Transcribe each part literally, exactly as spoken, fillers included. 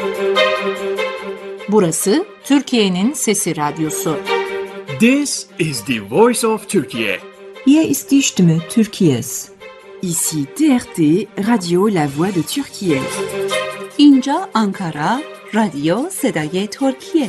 Burası Türkiye'nin Sesi Radyosu. This is the voice of Turkey. Hier ist die Stimme Türkiye's. Ici T R T, Radio La Voix de Türkiye. اینجا آنکارا، رادیو صدای ترکیه.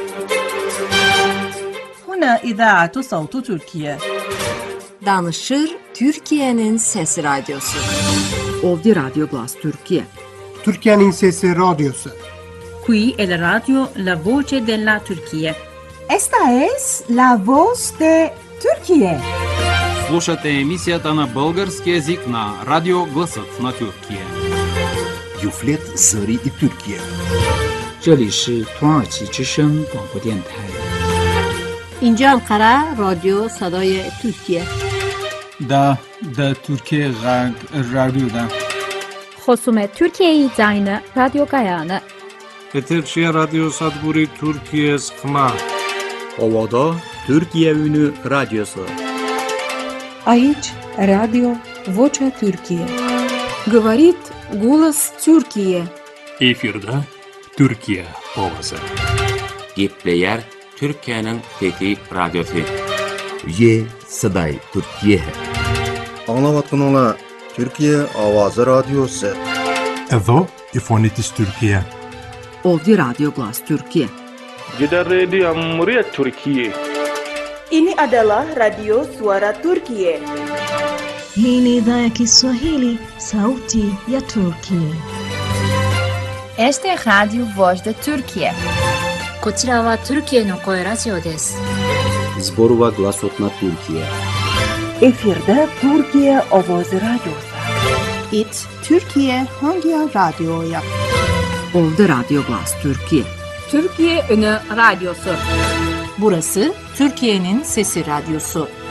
هنا إذاعة صوت تركيا. Danışır Türkiye'nin Sesi Radyosu. Ovdje Radio Glas Türkiye. Türkiye'nin Sesi Radyosu. Qui è la radio La Voce della Turchia. Esta es la voz de Türkiye. Слушате емисията на български език на Радио Гласът на Türkiye. Юфлет Зари и Türkiye. 这里是土耳其之声广播电台。 اینجا انقره رادیو صدای ترکیه. دا دا ترکیه غرب رادیو دا. خصوم ترکیه زاین رادیو گایانه. Eterşehir Radyo Sadburi Türkiye Sıkma. Ovada Türkiye Ünü Radyosu. Aici Radio Vocea Türkiye. Говорит голос Türkiye. Efirde Türkiye ovası. Gepleyer Türkiye'nin Fethi Radyosu. Ye Saday Türkiye. Anlavatkanlar Türkiye Avazı Radyosu. Evo İfonitis Türkiye. Ovdje Radio Glas Türkiye. Gider Radio Cumhuriyet Türkiye. Ini adalah Radio Suara Turkiye. Hii ni idhaa ya Kiswahili, Sauti ya Turkiye. Este es Radio Voz de Turkiye. こちらはトルキエの声ラジオです。 Zborova Glasot na Türkiye. Efirde Türkiye Ovoz Radyosu. It Türkiye hangi radyoya? Ovdje Radio Glas Türkiye. Türkiye Ünü Radyosu. Burası Türkiye'nin Sesi Radyosu.